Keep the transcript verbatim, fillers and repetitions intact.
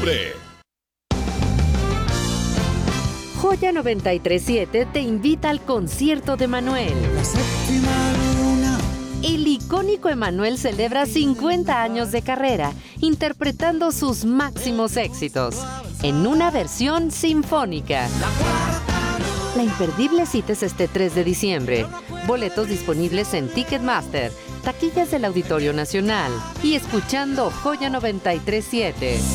diciembre. Joya noventa y tres punto siete te invita al concierto de Manuel. La séptima luna. El icónico Emanuel celebra cincuenta años de carrera, interpretando sus máximos éxitos, en una versión sinfónica. La imperdible cita es este tres de diciembre. Boletos disponibles en Ticketmaster, taquillas del Auditorio Nacional y escuchando Joya noventa y tres punto siete.